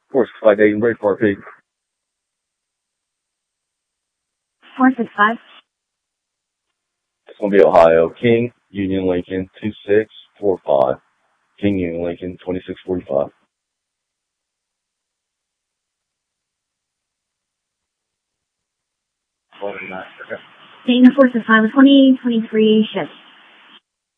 Force flight Dayton, ready for RP. 465. It's going to be Ohio. King, Union Lincoln, 2645. King, Union Lincoln, 2645. Dayton 465, 2023 shift.